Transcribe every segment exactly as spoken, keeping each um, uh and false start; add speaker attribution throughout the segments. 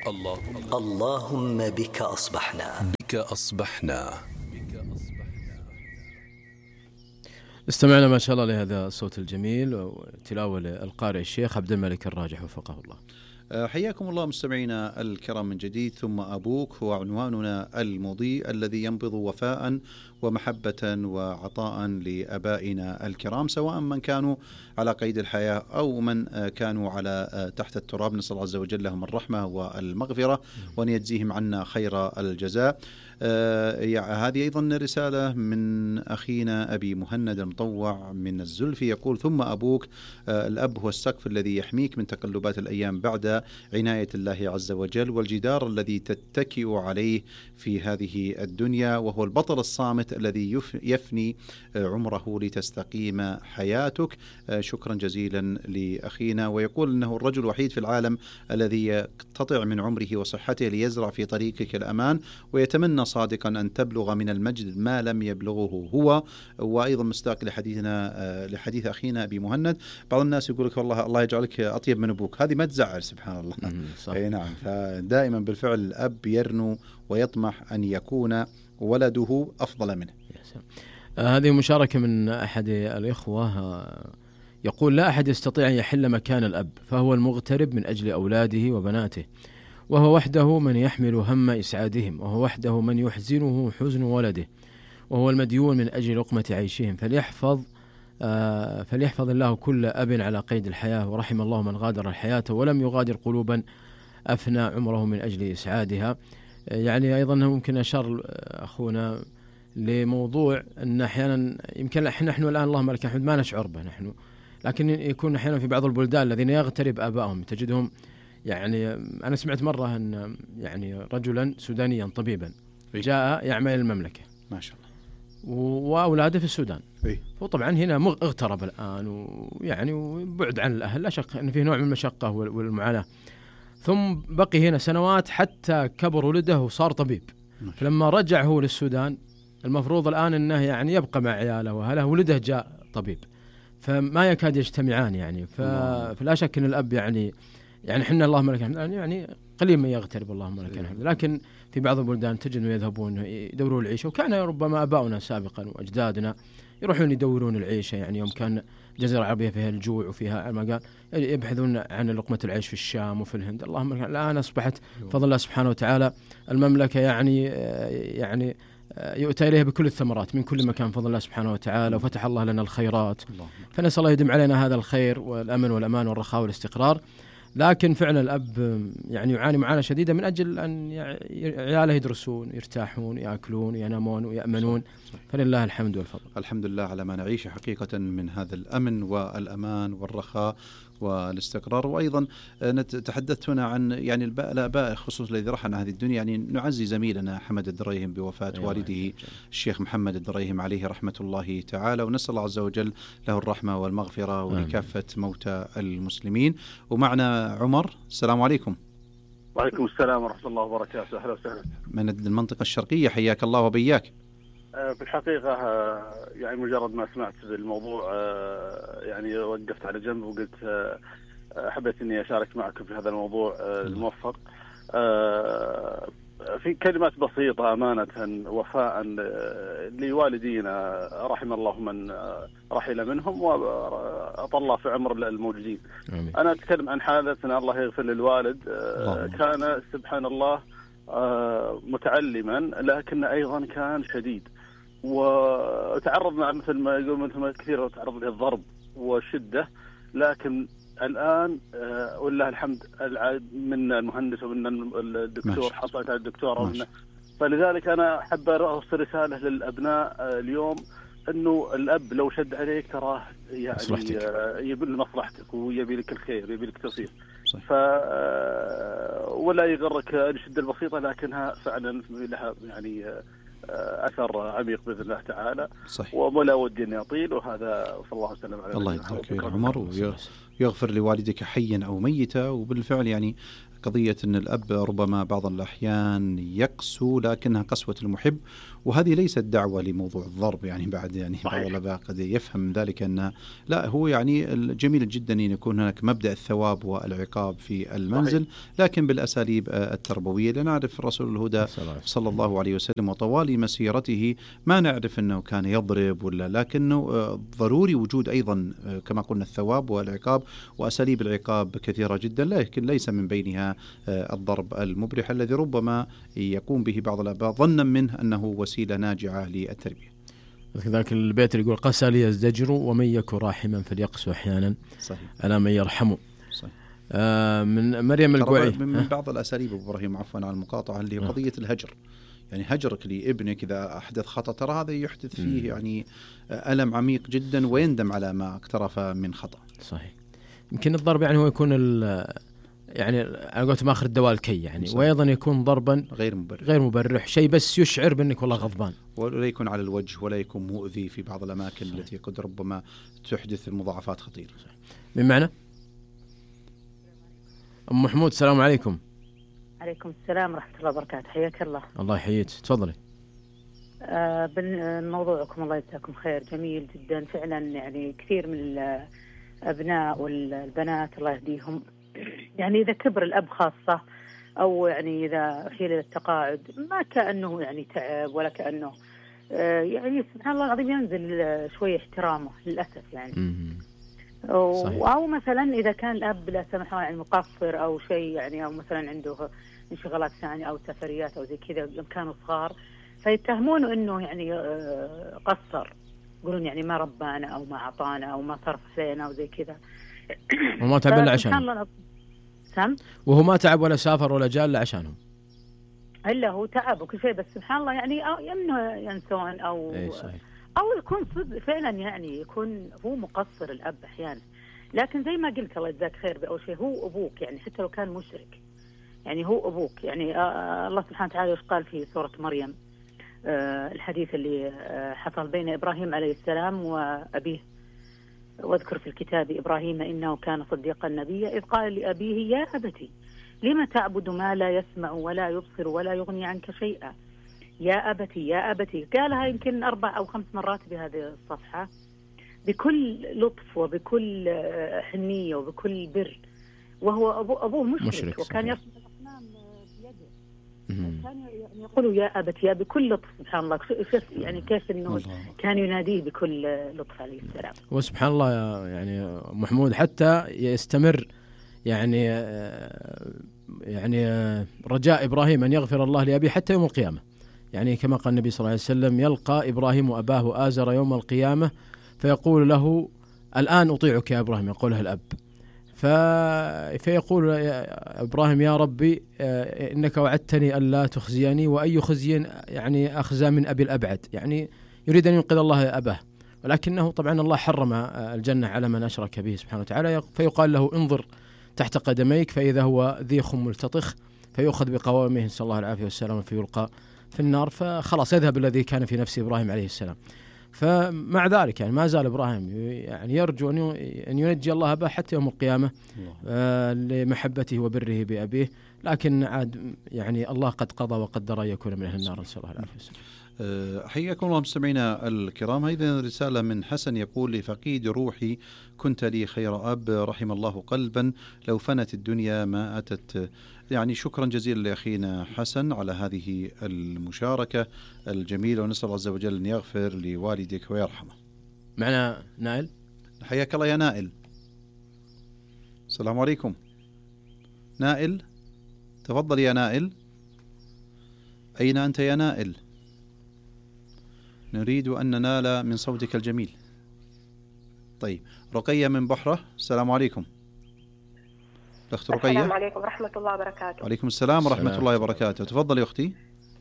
Speaker 1: اللهم
Speaker 2: اللهم بك أصبحنا
Speaker 1: بك أصبحنا.
Speaker 3: استمعنا ما شاء الله لهذا الصوت الجميل وتلاوة القارئ الشيخ عبد الملك الراجح وفقه الله.
Speaker 4: حياكم الله مستمعينا الكرام من جديد. ثم أبوك هو عنواننا المضيء الذي ينبض وفاء ومحبة وعطاء لأبائنا الكرام، سواء من كانوا على قيد الحياة أو من كانوا على تحت التراب. نسأل الله عز وجل لهم الرحمة والمغفرة وأن يجزيهم عنا خير الجزاء. آه هذه أيضا رسالة من أخينا أبي مهند المطوع من الزلفي، يقول: ثم أبوك، آه الأب هو السقف الذي يحميك من تقلبات الأيام بعد عناية الله عز وجل، والجدار الذي تتكئ عليه في هذه الدنيا، وهو البطل الصامت الذي يفني عمره لتستقيم حياتك. آه شكرا جزيلا لأخينا. ويقول أنه الرجل الوحيد في العالم الذي يقتطع من عمره وصحته ليزرع في طريقك الأمان، ويتمنى صادقا أن تبلغ من المجد ما لم يبلغه هو. وأيضا مستاق لحديثنا لحديث أخينا أبي مهند، بعض الناس يقول لك والله الله يجعلك أطيب من أبوك، هذه ما تزعل سبحان الله. أي نعم، فدائما بالفعل الأب يرنو ويطمح أن يكون ولده أفضل منه.
Speaker 3: هذه مشاركة من أحد الإخوة، يقول: لا أحد يستطيع أن يحل مكان الأب، فهو المغترب من أجل أولاده وبناته، وهو وحده من يحمل هم إسعادهم، وهو وحده من يحزنه حزن ولده، وهو المديون من أجل لقمة عيشهم. فليحفظ آه فليحفظ الله كل أب على قيد الحياة، ورحم الله من غادر الحياة ولم يغادر قلوبا أفنى عمره من أجل إسعادها. يعني أيضا ممكن أشار أخونا لموضوع أن أحيانا يمكن إحنا نحن الآن اللهم لك الحمد ما نشعر به نحن، لكن يكون أحيانا في بعض البلدان الذين يغترب آبائهم تجدهم، يعني أنا سمعت مرة أن يعني رجلا سودانيا طبيبا جاء يعمل المملكة
Speaker 4: ما شاء الله
Speaker 3: وأولاده في السودان،
Speaker 4: إيه؟
Speaker 3: وطبعا هنا اغترب الآن ويعني وبعد عن الأهل، لا شك أن فيه نوع من المشقة والمعاناة، ثم بقي هنا سنوات حتى كبر ولده وصار طبيب. فلما رجع هو للسودان المفروض الآن أنه يعني يبقى مع عياله وهله، ولده جاء طبيب، فما يكاد يجتمعان يعني. فلا شك أن الأب يعني يعني إحنا اللهم لك الحمد يعني قليل من يغترب اللهم لك الحمد، لكن في بعض البلدان تجد أنه يذهبون يدورون العيشة، وكان ربما آباؤنا سابقا وأجدادنا يروحون يدورون العيشة، يعني يوم كان الجزيرة العربية فيها الجوع وفيها ما قال يبحثون عن لقمة العيش في الشام وفي الهند. اللهم الآن أصبحت فضل الله سبحانه وتعالى المملكة يعني يعني يؤتى إليها بكل الثمرات من كل مكان فضل الله سبحانه وتعالى، وفتح الله لنا الخيرات، فنسأل الله يدم علينا هذا الخير والأمن والأمان والرخاء والاستقرار. لكن فعلا الأب يعني يعاني معاناة شديدة من أجل أن عياله يدرسون يرتاحون يأكلون ينامون ويأمنون، فلله الحمد والفضل.
Speaker 4: الحمد لله على ما نعيش حقيقة من هذا الأمن والأمان والرخاء والاستقرار. وأيضا تحدثت هنا عن يعني الآباء خصوصا الذي رحل عن هذه الدنيا، يعني نعزي زميلنا حمد الدريهم بوفاة والده الشيخ محمد الدريهم عليه رحمة الله تعالى، ونسأل الله عز وجل له الرحمة والمغفرة ولكافة موتى المسلمين. ومعنا عمر، السلام عليكم.
Speaker 5: وعليكم السلام ورحمة الله وبركاته، أهلا وسهلا.
Speaker 4: من المنطقة الشرقية، حياك الله وبياك.
Speaker 5: في الحقيقة يعني مجرد ما سمعت الموضوع يعني وقفت على جنب وقلت حبيت إني أشارك معكم في هذا الموضوع الموفق. في كلمات بسيطة أمانة وفاء لوالدينا رحم الله من رحل منهم وأطلع في عمر الموجودين. أمين. أنا أتكلم عن حالتنا، الله يغفر للوالد. كان سبحان الله متعلما لكن أيضا كان شديد، وتعرضنا مثل ما يقول مثل ما كثير تعرض للضرب والشدة، لكن الآن والله الحمد من المهندس ومن الدكتور حصلت على الدكتوراه، فلذلك أنا أحب أرسل رسالة للأبناء اليوم أنه الأب لو شد عليك تراه يعني يبي لمصلحتك ويبي لك الخير يبي لك توفيق، ف ولا يغرك الشدة البسيطة لكنها فعلا لها يعني أثر عميق بإذن الله تعالى.
Speaker 4: صحيح.
Speaker 5: ولا ودي أن أطيل، وهذا صلى الله عليه وسلم على
Speaker 4: الله يجزاك خير عمر، ويغفر لوالدك حيا أو ميتا. وبالفعل يعني قضية أن الأب ربما بعض الأحيان يقسو لكنها قسوة المحب، وهذه ليست دعوة لموضوع الضرب يعني بعد يعني بعض الآباء قد يفهم ذلك أن لا، هو يعني جميل جدا أن يكون هناك مبدأ الثواب والعقاب في المنزل، لكن بالأساليب التربوية. لنعرف الرسول الهدى صلى الله عليه وسلم وطوال مسيرته ما نعرف أنه كان يضرب ولا، لكنه ضروري وجود أيضا كما قلنا الثواب والعقاب، وأساليب العقاب كثيرة جدا، لكن ليس من بينها الضرب المبرح الذي ربما يقوم به بعض الآباء ظنا منه أنه وسيلة ناجعة للتربية.
Speaker 3: ذاك البيت اللي يقول قسى لي الزجر ومن يك راحما فليقسو أحيانا على من يرحمه. صحيح. آه من مريم القوعي
Speaker 4: من بعض الأساليب إبراهيم عفوا على المقاطعة اللي هي قضية الهجر، يعني هجرك لابنك إذا أحدث خطأ ترى هذا يحدث فيه م. يعني ألم عميق جدا ويندم على ما اقترف من خطأ.
Speaker 3: صحيح. يمكن الضرب يعني هو يكون يعني أنا قلت ماخر الدواء الكي يعني، وأيضا يكون ضربا
Speaker 4: غير مبرح
Speaker 3: غير مبرح، شيء بس يشعر بأنك والله غضبان،
Speaker 4: ولا يكون على الوجه ولا يكون مؤذي في بعض الأماكن صحيح. التي قد ربما تحدث المضاعفات خطيرة.
Speaker 3: من معنى أم محمود؟ السلام عليكم.
Speaker 1: عليكم السلام ورحمة الله وبركاته، حياك الله.
Speaker 3: الله يحييك، تفضلي.
Speaker 1: آه بالموضوعكم الله يجزاكم خير، جميل جدا فعلا. يعني كثير من الأبناء والبنات الله يهديهم، يعني إذا كبر الأب خاصة أو يعني إذا حيل التقاعد ما كأنه يعني تعب ولا كأنه آه يعني سبحان الله العظيم ينزل شوية احترامه للأسف يعني. أو, أو مثلا إذا كان الأب لا سمح الله يعني مقصر أو شيء يعني، أو مثلا عنده انشغالات ثانية أو سفريات أو زي كذا يوم كانوا صغار، فيتهمونه إنه يعني آه قصر، يقولون يعني ما ربانا أو ما أعطانا أو ما صرف علينا أو زي كذا.
Speaker 3: وما تعب إلا عشانهم.
Speaker 1: سم؟
Speaker 3: وهو ما تعب ولا سافر ولا جاء إلا عشانهم.
Speaker 1: إلا هو تعب وكل شيء، بس سبحان الله يعني يمنه ينسون أو أو يكون صدق فعلا يعني يكون هو مقصر الأب أحيانا. لكن زي ما قلت الله يجزاك خير بأول شيء هو أبوك يعني، حتى لو كان مشرك يعني هو أبوك يعني. آه الله سبحانه وتعالى إيش قال في سورة مريم، آه الحديث اللي آه حصل بين إبراهيم عليه السلام وأبيه، واذكر في الكتاب إبراهيم إنه كان صديقا نبيا إذ قال لأبيه يا أبتي لم تعبد ما لا يسمع ولا يبصر ولا يغني عنك شيئا يا أبتي يا أبتي. قالها يمكن أربع أو خمس مرات بهذه الصفحة بكل لطف وبكل حنية وبكل بر، وهو أبو أبوه مشرك, مشرك وكان يرسم الأصنام بيده، كان يعني يقول يا أبتي يا بكل لطف. سبحان الله يعني كيف إنه كان يناديه بكل لطف عليه السلام.
Speaker 3: وسبحان الله يعني محمود حتى يستمر يعني يعني رجاء إبراهيم أن يغفر الله لأبيه حتى يوم القيامة، يعني كما قال النبي صلى الله عليه وسلم يلقى إبراهيم أباه آزر يوم القيامة فيقول له الآن أطيعك يا إبراهيم، يقوله الأب، فيقول يا إبراهيم يا ربي إنك وعدتني ألا تخزيني، وأي خزي يعني أخزى من أبي الأبعد، يعني يريد أن ينقذ الله أباه، ولكنه طبعا الله حرم الجنة على من أشرك به سبحانه وتعالى، فيقال له انظر تحت قدميك فإذا هو ذيخ ملتطخ، فيؤخذ بقوامه نسأل الله العافية والسلامة فيلقى في النار، فخلاص يذهب الذي كان في نفس إبراهيم عليه السلام. فمع ذلك يعني ما زال إبراهيم يعني يرجو أن ينجي الله أباه حتى يوم القيامة آه لمحبته وبره بأبيه، لكن عاد يعني الله قد قضى وقدر أن يكون من أهل النار نسأل الله العافية والسلامة.
Speaker 4: حياكم الله مستمعينا الكرام. هذه رسالة من حسن يقول لفقيد روحي كنت لي خير أب رحم الله قلبا لو فنت الدنيا ما أتت. يعني شكرا جزيلا لأخينا حسن على هذه المشاركة الجميلة، ونسأل الله عز وجل أن يغفر لوالدك ويرحمه.
Speaker 3: معنا نائل.
Speaker 4: حياك الله يا نائل. السلام عليكم نائل، تفضل يا نائل. أين أنت يا نائل؟ نريد أن ننال من صوتك الجميل. طيب رقية من بحرة، السلام عليكم. أخت رقية.
Speaker 6: السلام عليكم ورحمة الله وبركاته.
Speaker 4: وعليكم السلام ورحمة الله وبركاته. تفضلي يا أختي.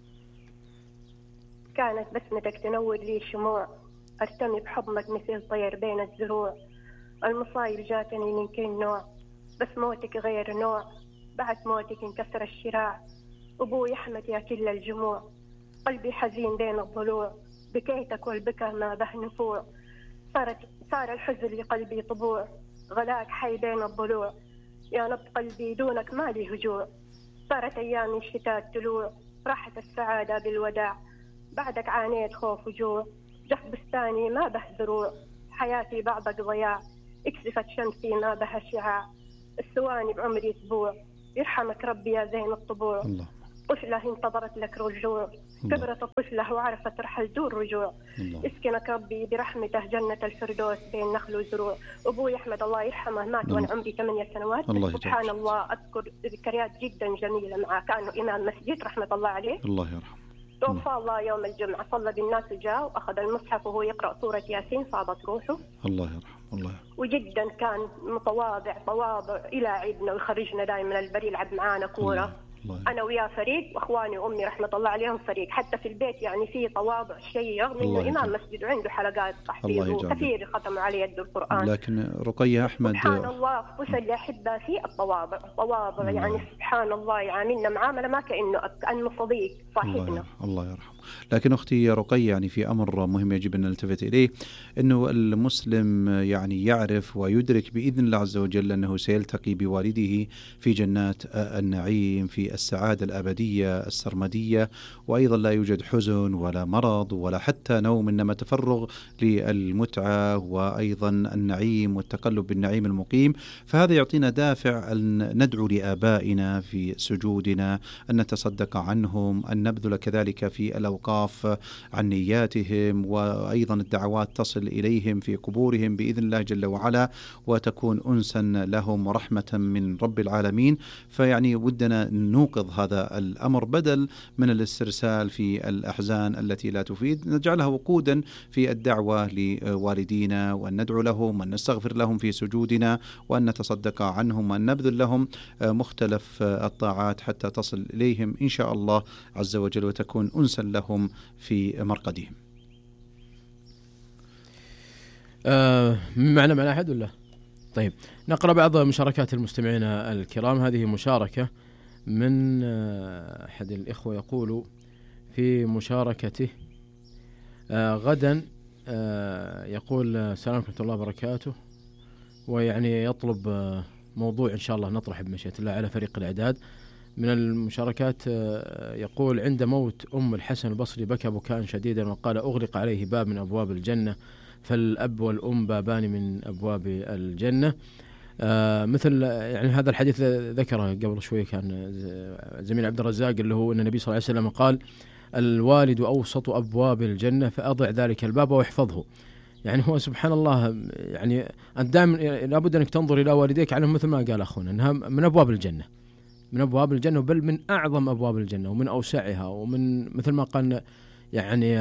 Speaker 6: كانت بسمتك تنور لي شموع، أرتمي بحضنك مثل طير بين الزروع، المصايب جاتني من كل نوع، بس موتك غير نوع، بعد موتك انكسر الشراع، أبوي أحمد يا كل الجموع، قلبي حزين بين الضلوع، بكيتك والبكى ما به نفوع، صارت صار الحزن لقلبي طبوع، غلاك حي بين الضلوع، يا نبض قلبي دونك ما لي هجوع، صارت أيام الشتاء طلوع، راحت السعادة بالوداع، بعدك عانيت خوف وجوع، جف بستاني ما به زروع، حياتي بعدك ضياع، اكسفت شمسي ما بها شعاع، الثواني بعمري اسبوع، يرحمك ربي يا زين الطبوع. الله. طفلة انتظرت لك رجوع، كبرت الطفلة وعرفت رحل دون رجوع. الله. اسكنك ربي برحمته جنة الفردوس بين نخل وزروع. أبوي أحمد الله يرحمه مات وأنا عمري ثمانية سنوات. الله سبحان الله أذكر ذكريات جدا جميلة معه، كأنه إمام مسجد رحمة الله عليه.
Speaker 4: الله يرحمه.
Speaker 6: توفى الله يوم الجمعة، صلى بالناس وجاء وأخذ المصحف وهو يقرأ سورة ياسين، فاضت روحه.
Speaker 4: الله يرحمه. الله يرحمه.
Speaker 6: وجدا كان متواضع تواضع إلى عيدنا، ويخرجنا دائما البري، يلعب معانا كورة. الله. الله. أنا وياه فريق، وأخواني وأمي رحمة الله عليهم فريق، حتى في البيت يعني فيه تواضع شيء، رغم إنه إمام مسجد وعنده حلقات تحفيظ وكثير ختموا عليه يد القرآن.
Speaker 4: لكن رقية أحمد
Speaker 6: سبحان الله خصوصا اللي أحبه فيه التواضع، تواضع يعني سبحان الله يعاملنا معاملة ما كأنه كأنه صديق صاحبنا.
Speaker 4: الله يرحمه. لكن أختي رقية يعني في أمر مهم يجب أن نلتفت إليه، أنه المسلم يعني يعرف ويدرك بإذن الله عز وجل أنه سيلتقي بوالده في جنات النعيم، في السعادة الأبدية السرمدية، وأيضا لا يوجد حزن ولا مرض ولا حتى نوم، إنما تفرغ للمتعة وأيضا النعيم والتقلب بالنعيم المقيم. فهذا يعطينا دافع أن ندعو لآبائنا في سجودنا، أن نتصدق عنهم، أن نبذل كذلك في الأوقاف عن نياتهم، وأيضا الدعوات تصل إليهم في قبورهم بإذن الله جل وعلا، وتكون أنسا لهم ورحمة من رب العالمين. فيعني ودنا نوقظ هذا الأمر بدل من الاسترسال في الأحزان التي لا تفيد، نجعلها وقودا في الدعوة لوالدينا، وأن ندعو لهم، وأن نستغفر لهم في سجودنا، وأن نتصدق عنهم، وأن نبذل لهم مختلف الطاعات حتى تصل إليهم إن شاء الله عز وجل، وتكون أنسا لهم في مرقدهم.
Speaker 3: آه معنا معنا أحد ولا؟ طيب نقرأ بعض مشاركات المستمعين الكرام. هذه مشاركة من أحد الإخوة يقول في مشاركته آه غدا آه يقول السلام عليكم ورحمة الله وبركاته، ويعني يطلب آه موضوع إن شاء الله نطرح بمشيئة الله على فريق الإعداد. من المشاركات آه يقول عند موت أم الحسن البصري بكى بكاء شديدا وقال أغلق عليه باب من أبواب الجنة، فالأب والأم بابان من أبواب الجنة. آه مثل يعني هذا الحديث ذكره قبل شوي كان زميل عبد الرزاق، اللي هو أن النبي صلى الله عليه وسلم قال الوالد أوسط أبواب الجنة فأضع ذلك الباب واحفظه. يعني هو سبحان الله، يعني أنت دائما لابد أنك تنظر إلى والديك على مثل ما قال أخونا أنها من أبواب الجنة، من أبواب الجنة، بل من أعظم أبواب الجنة ومن أوسعها، ومن مثل ما قال يعني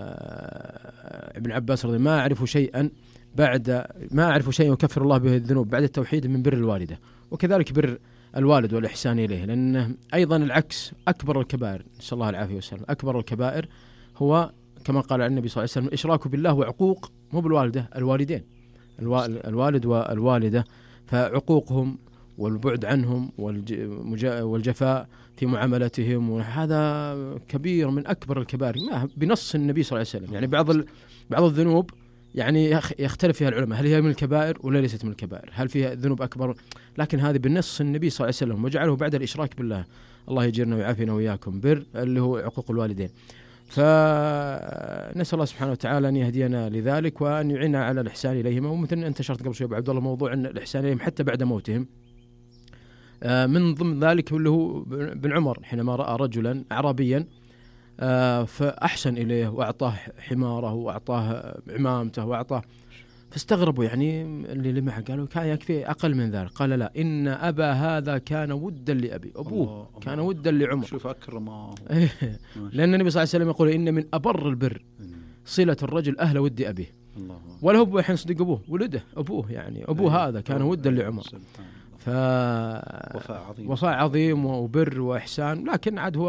Speaker 3: ابن عباس رضي الله عنه ما أعرف شيئا بعد ما أعرف شيئا يكفر الله به الذنوب بعد التوحيد من بر الوالدة، وكذلك بر الوالد والإحسان إليه، لأن أيضا العكس أكبر الكبائر، نسأل الله العافية والسلام، أكبر الكبائر هو كما قال النبي صلى الله عليه وسلم إشراك بالله وعقوق مو بالوالدة الوالدين، الوالد والوالدة، فعقوقهم والبعد عنهم والجفاء في معاملتهم، وهذا كبير من أكبر الكبائر بنص النبي صلى الله عليه وسلم. يعني بعض بعض الذنوب يعني يختلف فيها العلماء، هل هي من الكبائر ولا ليست من الكبائر، هل فيها ذنوب أكبر، لكن هذه بالنص النبي صلى الله عليه وسلم، وجعله بعد الإشراك بالله، الله يجيرنا ويعافينا وإياكم، بر اللي هو عقوق الوالدين. فنسأل الله سبحانه وتعالى أن يهدينا لذلك وأن يعيننا على الإحسان إليهما. ومثل أنت شرط قبل شوي أبو عبد الله موضوع أن الإحسان إليهم حتى بعد موتهم، من ضمن ذلك اللي هو بن عمر حينما رأى رجلا أعرابيا فأحسن إليه وأعطاه حماره وأعطاه عمامته وأعطاه، فاستغربوا يعني اللي معه، قالوا كان يكفي أقل من ذلك، قال لا إن أبا هذا كان ودا لأبي، أبوه الله كان الله ودا لعمر،
Speaker 4: شوف أكرمه.
Speaker 3: لأن النبي صلى الله عليه وسلم يقول إن من أبر البر صلة الرجل أهل ود أبيه، ولا هو حين صدق أبوه ولده أبوه، يعني أبوه هذا كان ودا لعمر، ف
Speaker 4: وفاء عظيم,
Speaker 3: وفاء عظيم وبر وإحسان. لكن عاد هو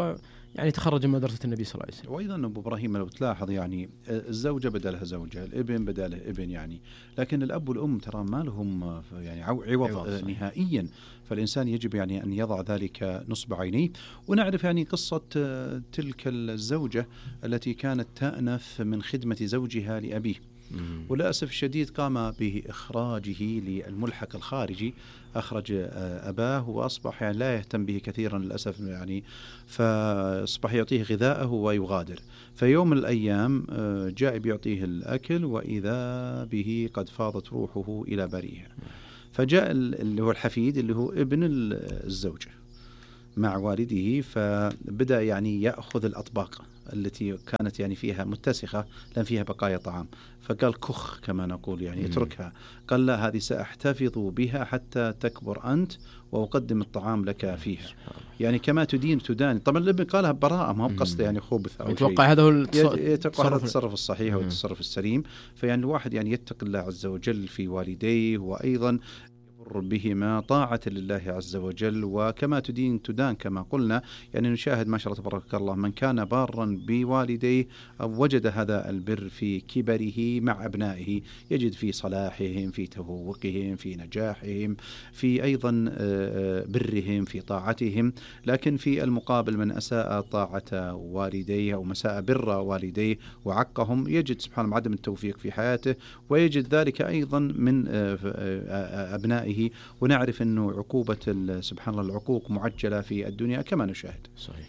Speaker 3: يعني تخرج من مدرسة النبي صلى الله عليه وسلم.
Speaker 4: وأيضا أبو إبراهيم لو تلاحظ يعني الزوجة بدلها زوجة، الابن بدله ابن يعني، لكن الأب والأم ترى ما لهم يعني عوض نهائيا، فالإنسان يجب يعني أن يضع ذلك نصب عينيه. ونعرف يعني قصة تلك الزوجة التي كانت تأنف من خدمة زوجها لأبيه، وللأسف الشديد قام بإخراجه للملحق الخارجي، أخرج أباه وأصبح يعني لا يهتم به كثيرا للأسف يعني، فأصبح يعطيه غذاءه ويغادر. فيوم من الأيام جاء بيعطيه الأكل وإذا به قد فاضت روحه إلى بريها، فجاء اللي هو الحفيد اللي هو ابن الزوجة مع والده، فبدأ يعني يأخذ الأطباق التي كانت يعني فيها متسخة لأن فيها بقايا طعام، فقال كخ كما نقول يعني اتركها. قال لا، هذه سأحتفظ بها حتى تكبر أنت وأقدم الطعام لك فيها، يعني كما تدين تدان. طبعا الابن قالها براءة، ما هو بقصده يعني خبث أو
Speaker 3: يتوقع شيء. هذا هو
Speaker 4: يتوقع هذا التصرف الصحيح والتصرف السليم. فيعني الواحد يعني يتقي الله عز وجل في والديه، وأيضا بهما طاعة لله عز وجل، وكما تدين تدان كما قلنا. يعني نشاهد ما شاء الله تبارك الله من كان بارا بوالديه وجد هذا البر في كبره مع أبنائه، يجد في صلاحهم، في تفوقهم، في نجاحهم، في أيضا برهم، في طاعتهم. لكن في المقابل من أساء طاعة والديه أو مساء بر والديه وعقهم، يجد سبحان الله عدم التوفيق في حياته، ويجد ذلك أيضا من أبنائه. ونعرف أنه عقوبة سبحان الله العقوق معجلة في الدنيا كما نشاهد.
Speaker 3: صحيح.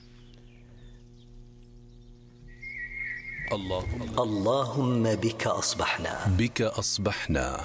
Speaker 2: اللهم اللهم بك أصبحنا
Speaker 7: بك أصبحنا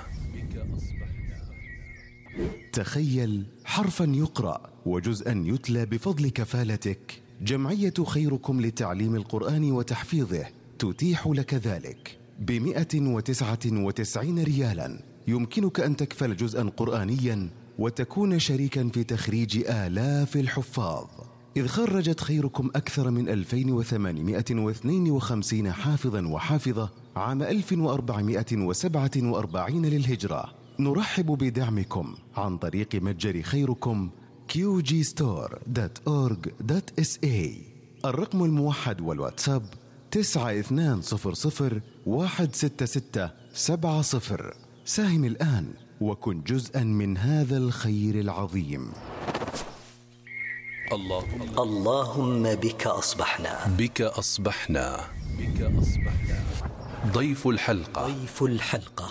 Speaker 8: تخيل حرفا يقرأ وجزءا يتلى بفضل كفالتك. جمعية خيركم لتعليم القرآن وتحفيظه تتيح لك ذلك بمئة وتسعة وتسعين ريالا. يمكنك أن تكفل جزءا قرآنيا وتكون شريكا في تخريج آلاف الحفاظ، إذ خرجت خيركم أكثر من ألفين وثمانمئة واثنين وخمسين حافظا وحافظة عام ألف وأربعمئة وسبعة وأربعين للهجرة. نرحب بدعمكم عن طريق متجر خيركم كيو جي ستور دوت أورج دوت إس إيه. الرقم الموحد والواتساب تسعة اثنان صفر صفر واحد ستة ستة سبعة صفر. ساهم الآن وكن جزءا من هذا الخير العظيم.
Speaker 2: اللهم اللهم بك أصبحنا
Speaker 7: بك أصبحنا بك أصبحنا ضيف الحلقة
Speaker 2: ضيف الحلقة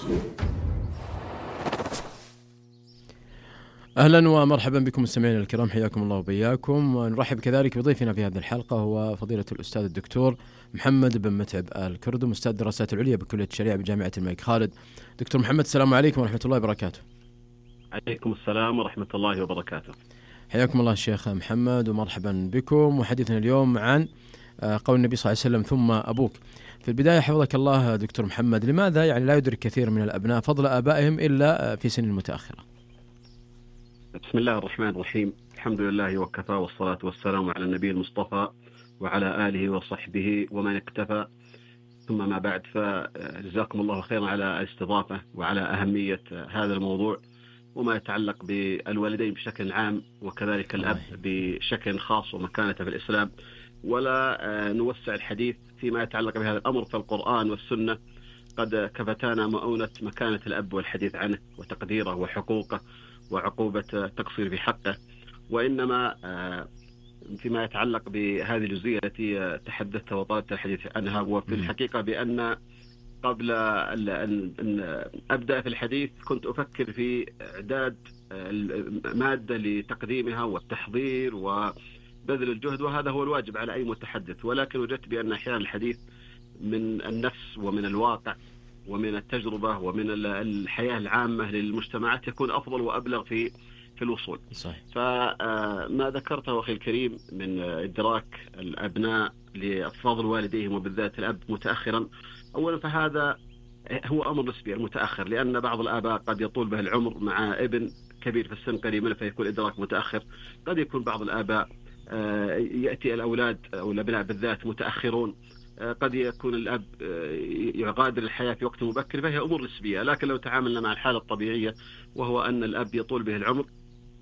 Speaker 3: أهلا ومرحبا بكم مستمعينا الكرام، حياكم الله وبياكم. ونرحب كذلك بضيفنا في هذه الحلقة هو فضيلة الأستاذ الدكتور محمد بن متعب آل كردم، أستاذ الدراسات العليا بكلية الشريعة بجامعة الملك خالد. دكتور محمد، السلام عليكم ورحمة الله وبركاته.
Speaker 9: عليكم السلام ورحمة الله وبركاته.
Speaker 3: حياكم الله الشيخ محمد ومرحبا بكم. وحديثنا اليوم عن قول النبي صلى الله عليه وسلم ثم أبوك. في البداية حفظك الله دكتور محمد، لماذا يعني لا يدرك كثير من الأبناء فضل آبائهم إلا في سن متأخرة؟
Speaker 9: بسم الله الرحمن الرحيم، الحمد لله وكفى، والصلاة والسلام على النبي المصطفى وعلى آله وصحبه ومن اكتفى، ثم ما بعد. فجزاكم الله خيرا على الاستضافة وعلى أهمية هذا الموضوع وما يتعلق بالوالدين بشكل عام وكذلك الأب بشكل خاص ومكانته في الإسلام. ولا نوسع الحديث فيما يتعلق بهذا الأمر، فالقرآن والسنة قد كفتانا مؤونة مكانة الأب والحديث عنه وتقديره وحقوقه وعقوبة التقصير في حقه. وإنما فيما يتعلق بهذه الجزئية التي تحدثت وطالبت الحديث عنها، وفي الحقيقة بأن قبل أن أبدأ في الحديث كنت أفكر في إعداد مادة لتقديمها والتحضير وبذل الجهد، وهذا هو الواجب على أي متحدث. ولكن وجدت بأن أحيانا الحديث من النفس ومن الواقع ومن التجربة ومن الحياة العامة للمجتمعات يكون أفضل وأبلغ في في الوصول.
Speaker 3: صحيح.
Speaker 9: فما ذكرته أخي الكريم من إدراك الأبناء لفضل والديهم وبالذات الأب متأخرا، أولا فهذا هو أمر نسبي المتأخر، لأن بعض الآباء قد يطول به العمر مع ابن كبير في السن قريب منه فيكون إدراك متأخر. قد يكون بعض الآباء يأتي الأولاد أو الأبناء بالذات متأخرون، قد يكون الأب يغادر الحياة في وقت مبكر، فهي أمور نسبية. لكن لو تعاملنا مع الحالة الطبيعية وهو أن الأب يطول به العمر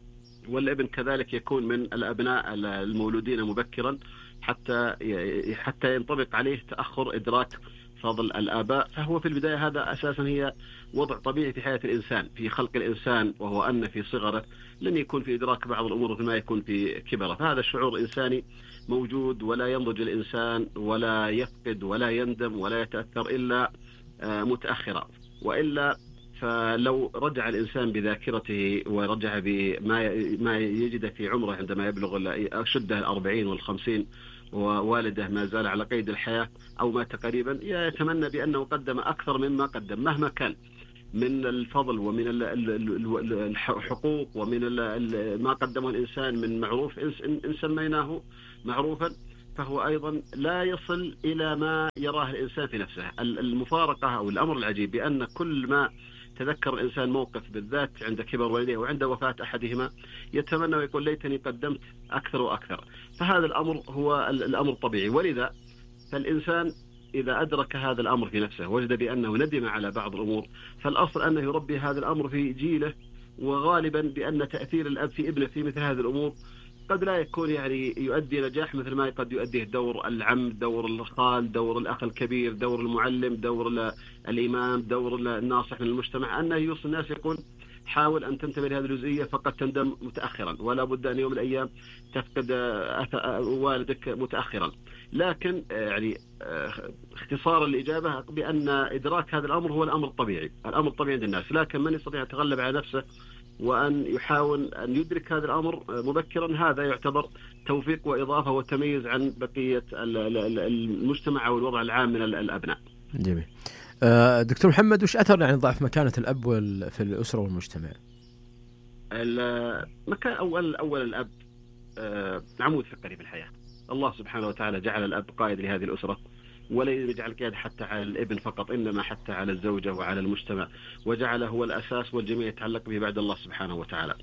Speaker 9: والابن كذلك يكون من الأبناء المولودين مبكرا حتى حتى ينطبق عليه تأخر إدراك فضل الآباء. فهو في البداية هذا أساسا هي وضع طبيعي في حياة الإنسان في خلق الإنسان، وهو أن في صغره لن يكون في إدراك بعض الأمور مثل ما يكون في كبره. فهذا شعور إنساني موجود، ولا ينضج الإنسان ولا يفقد ولا يندم ولا يتأثر إلا متأخرا. وإلا فلو رجع الإنسان بذاكرته ورجع بما ما يجد في عمره عندما يبلغ أشده الأربعين والخمسين ووالده ما زال على قيد الحياة أو مات قريبا، يتمنى بأنه قدم أكثر مما قدم مهما كان من الفضل ومن الحقوق ومن ما قدمه الإنسان من معروف إن سميناه معروفا، فهو أيضا لا يصل إلى ما يراه الإنسان في نفسه. المفارقة أو الأمر العجيب بأن كل ما تذكر الإنسان موقف بالذات عند كبر والديه وعند وفاة أحدهما يتمنى ويقول ليتني قدمت أكثر وأكثر. فهذا الأمر هو الأمر الطبيعي. ولذا فالإنسان إذا أدرك هذا الأمر في نفسه وجد بأنه ندم على بعض الأمور، فالأصل أنه يربي هذا الأمر في جيله، وغالبا بأن تأثير الأب في ابنه في مثل هذه الأمور قد لا يكون يعني يؤدي نجاح مثل ما قد يؤديه دور العم، دور الخال، دور الأخ الكبير، دور المعلم، دور الإمام، دور الناصح من المجتمع. أنه يوصل الناس يقول حاول أن تنتبه لهذه الجزئية فقد تندم متأخرا، ولا بد أن يوم من الأيام تفقد والدك متأخرا. لكن يعني اختصار الإجابة بأن إدراك هذا الأمر هو الأمر الطبيعي، الأمر الطبيعي عند الناس، لكن من يستطيع أن يتغلب على نفسه وأن يحاول أن يدرك هذا الأمر مبكرا هذا يعتبر توفيق وإضافة وتميز عن بقية المجتمع أو الوضع العام من الأبناء.
Speaker 3: جميل. دكتور محمد، وش أثر يعني ضعف مكانة الأب في الأسرة والمجتمع؟
Speaker 9: المكان أول أول الأب عمود فقري في الحياة. الله سبحانه وتعالى جعل الأب قائد لهذه الأسرة، ولا يجعل قيادة حتى على الابن فقط، إنما حتى على الزوجة وعلى المجتمع، وجعله هو الأساس والجميع يتعلق به بعد الله سبحانه وتعالى.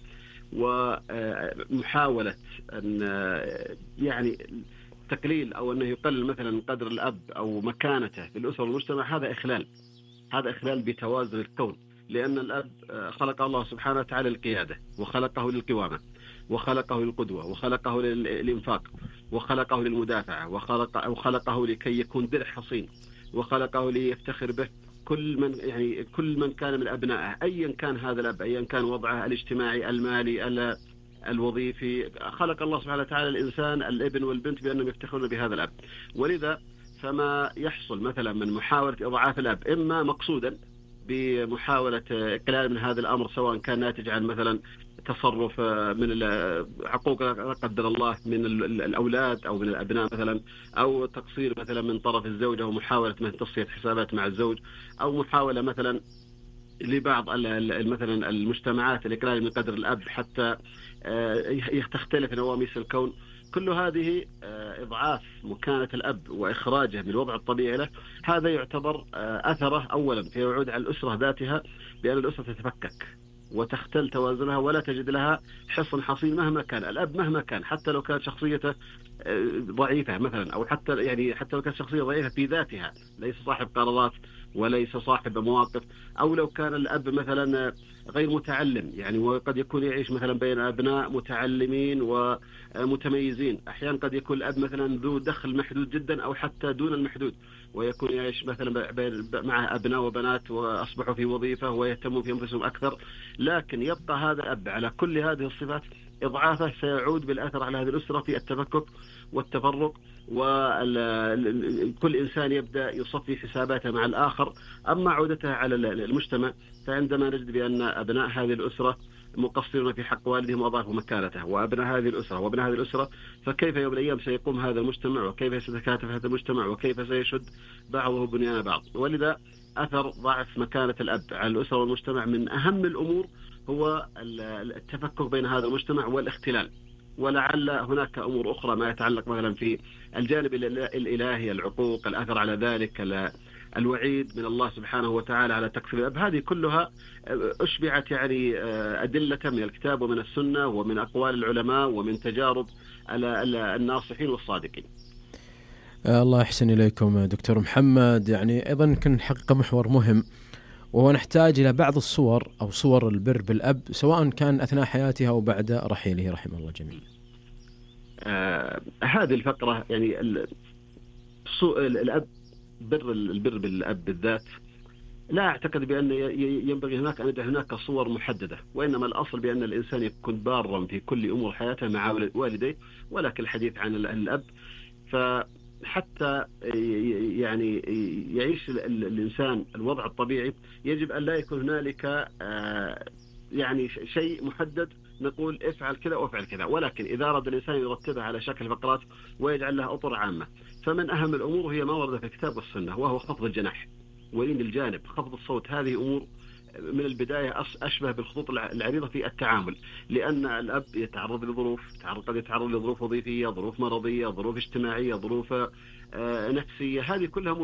Speaker 9: ومحاولة أن يعني تقليل أو أنه يقلل مثلا قدر الأب أو مكانته في الأسرة والمجتمع هذا إخلال، هذا إخلال بتوازن الكون، لأن الأب خلق الله سبحانه وتعالى للقيادة، وخلقه للقوامة، وخلقه للقدوة، وخلقه للإنفاق، وخلقه للمدافعة، وخلق وخلقه لكي يكون درع حصين، وخلقه ليفتخر به كل من يعني كل من كان من أبنائه أيا كان هذا الأب، أيا كان وضعه الاجتماعي المالي الوظيفي. خلق الله سبحانه وتعالى الإنسان الابن والبنت بأنهم يفتخرون بهذا الأب. ولذا فما يحصل مثلا من محاولة إضعاف الأب إما مقصودا بمحاولة إقلال من هذا الأمر، سواء كان ناتج عن مثلا تصرف من حقوق لا قدر الله من الأولاد أو من الأبناء مثلا، أو تقصير مثلا من طرف الزوجة ومحاولة من تصفية حسابات مع الزوج، أو محاولة مثلا لبعض مثلا المجتمعات الإقلال من قدر الأب حتى تختلف نواميس الكون. كل هذه إضعاف مكانة الأب وإخراجه من الوضع الطبيعي له، هذا يعتبر أثره أولا في يعود على الأسرة ذاتها، بأن الأسرة تتفكك وتختل توازنها ولا تجد لها حصن حصين مهما كان الأب، مهما كان حتى لو كانت شخصيته ضعيفة مثلا، أو حتى يعني حتى لو كانت شخصية ضعيفة في ذاتها، ليس صاحب قرارات وليس صاحب مواقف، أو لو كان الأب مثلا غير متعلم يعني، وقد يكون يعيش مثلا بين أبناء متعلمين ومتميزين. أحيانا قد يكون الأب مثلا ذو دخل محدود جدا أو حتى دون المحدود، ويكون يعيش مثلا مع أبناء وبنات وأصبحوا في وظيفة ويهتموا في أنفسهم أكثر، لكن يبقى هذا الأب على كل هذه الصفات إضعافه سيعود بالأثر على هذه الأسرة في التفكك والتفرق، وكل إنسان يبدأ يصفي حساباته مع الآخر. أما عودتها على المجتمع فعندما نجد بأن أبناء هذه الأسرة مقصرون في حق والدهم وأضعفوا مكانته، وأبناء هذه الأسرة وأبناء هذه الأسرة، فكيف يوم الأيام سيقوم هذا المجتمع، وكيف سيتكاتف هذا المجتمع، وكيف سيشد بعضه بنيان بعض. ولذا أثر ضعف مكانة الأب على الأسرة والمجتمع من أهم الأمور هو التفكك بين هذا المجتمع والاختلال. ولعل هناك أمور أخرى ما يتعلق مثلا في الجانب الإلهي، العقوق، الأثر على ذلك، الوعيد من الله سبحانه وتعالى على تقصير الأب، هذه كلها أشبعت يعني أدلة من الكتاب ومن السنة ومن أقوال العلماء ومن تجارب الناصحين والصادقين.
Speaker 3: الله يحسن إليكم دكتور محمد. يعني أيضا كان حقيقة محور مهم، وهو نحتاج إلى بعض الصور أو صور البر بالأب سواء كان أثناء حياته أو بعد رحيله رحمه الله جميعا.
Speaker 9: آه هذه الفقرة يعني الأب بر البر بالأب بالذات لا أعتقد بأن ينبغي هناك أن يكون هناك صور محددة، وإنما الأصل بأن الإنسان يكون بارا في كل أمور حياته مع والديه، ولكن الحديث عن الأب فحتى يعني يعيش الإنسان الوضع الطبيعي يجب أن لا يكون هنالك يعني شيء محدد نقول افعل كذا وافعل كذا، ولكن إذا أراد الإنسان يرتبها على شكل فقرات ويجعل لها أطر عامة، فمن أهم الأمور هي ما ورد في الكتاب والسنة، وهو خفض الجناح ولين الجانب، خفض الصوت. هذه أمور من البداية أشبه بالخطوط العريضة في التعامل، لأن الأب يتعرض لظروف، قد يتعرض لظروف وظيفية، ظروف مرضية، ظروف اجتماعية، ظروف نفسية، هذه كلها